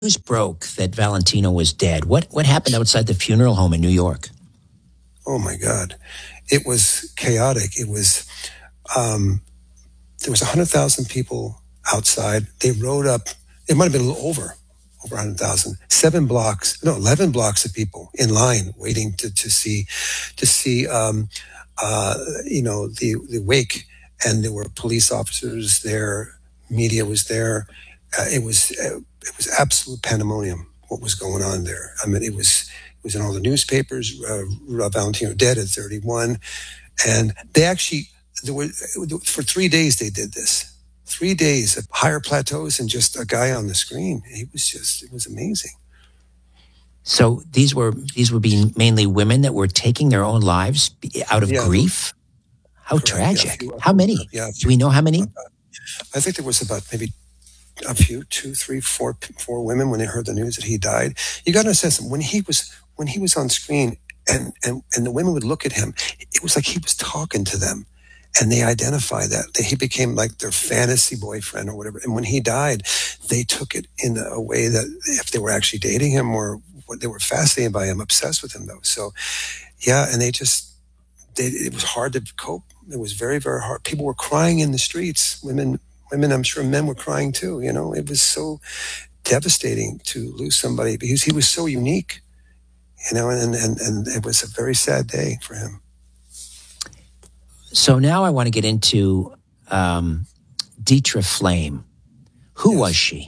news broke that Valentino was dead, what happened outside the funeral home in New York? Oh my God, it was chaotic. It was there was 100,000 people outside. They rode up. It might have been a little over 100,000. 11 blocks of people in line waiting to see the wake. And there were police officers there. Media was there. It was absolute pandemonium. What was going on there? I mean, it was in all the newspapers. Rudolph Valentino dead at 31, and they actually for 3 days they did this. 3 days of higher plateaus and just a guy on the screen. It was amazing. So these were being mainly women that were taking their own lives out of grief. How correct, tragic! How many? Do we know how many? I think there was about maybe a few, 2, 3, 4 women when they heard the news that he died. You got to understand something. When he was on screen and the women would look at him, it was like he was talking to them, and they identified that he became like their fantasy boyfriend or whatever. And when he died, they took it in a way that if they were actually dating him or they were fascinated by him, obsessed with him though. So yeah, and it was hard to cope. It was very, very hard. People were crying in the streets. Women, I'm sure men were crying too. You know, it was so devastating to lose somebody because he was so unique, you know, and it was a very sad day for him. So now I want to get into Dietra Flame. Who was she?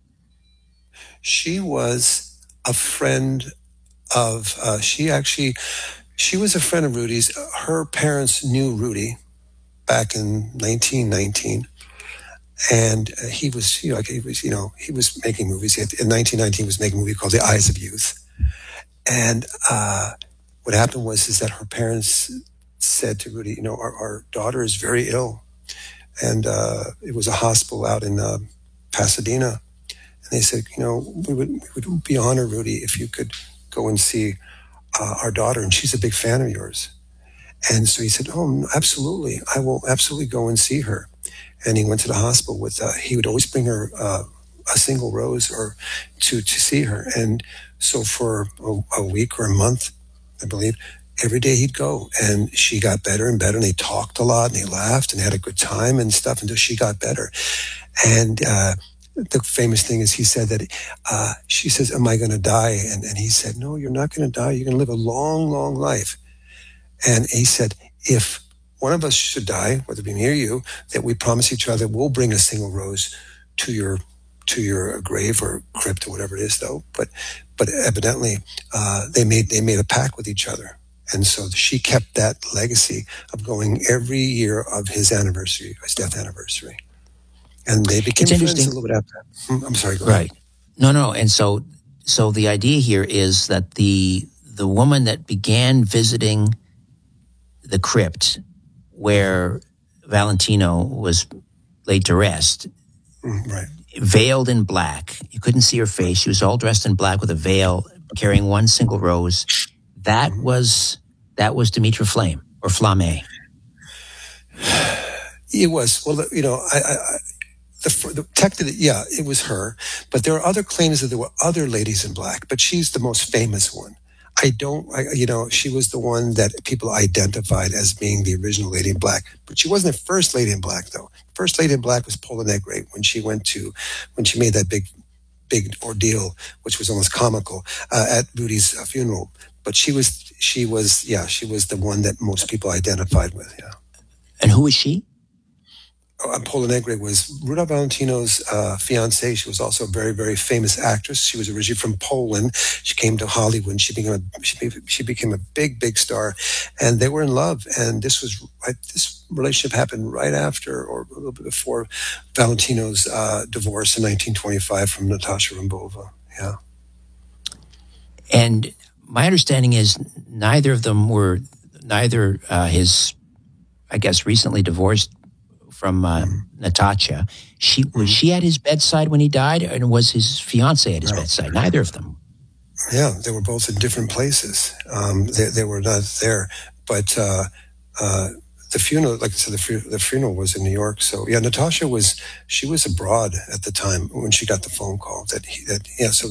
She was a friend of, she was a friend of Rudy's. Her parents knew Rudy back in 1919. And he was making movies. In 1919, he was making a movie called The Eyes of Youth. And what happened is that her parents said to Rudy, you know, our daughter is very ill. And it was a hospital out in Pasadena. And they said, you know, we would be honored, Rudy, if you could go and see our daughter. And she's a big fan of yours. And so he said, oh, absolutely. I will absolutely go and see her. And he went to the hospital with, he would always bring her a single rose or to see her. And so for a week or a month, I believe, every day he'd go, and she got better and better. And they talked a lot and they laughed and had a good time and stuff until she got better. And the famous thing is he said that she says, am I going to die? And he said, no, you're not going to die. You're going to live a long, long life. And he said, if one of us should die, whether it be me or you, that we promise each other we'll bring a single rose to your grave or crypt or whatever it is, though. But evidently, they made a pact with each other, and so she kept that legacy of going every year of his death anniversary, and they became friends a little bit after that. I'm sorry, go ahead. Right? No, and so the idea here is that the woman that began visiting the crypt where Valentino was laid to rest, right, veiled in black. You couldn't see her face. She was all dressed in black with a veil, carrying one single rose. That was Dietra Flame or Flame. It was. Well, you know, it was her. But there are other claims that there were other ladies in black, but she's the most famous one. She was the one that people identified as being the original Lady in Black, but she wasn't the first Lady in Black, though. First Lady in Black was Paula Negri when she made that big ordeal, which was almost comical, at Rudy's funeral. But she was the one that most people identified with. Yeah. And who was she? Paula Negri was Rudolph Valentino's fiancée. She was also a very, very famous actress. She was originally from Poland. She came to Hollywood. And she became a big, big star, and they were in love. And this relationship happened right after or a little bit before Valentino's divorce in 1925 from Natasha Rambova. Yeah. And my understanding is neither his, I guess, recently divorced from Natasha. Was she at his bedside when he died, and was his fiancée at his bedside? Neither of them. Yeah, they were both in different places. They were not there, but the funeral, like I said, the funeral was in New York. So yeah, Natasha was abroad at the time when she got the phone call that yeah. So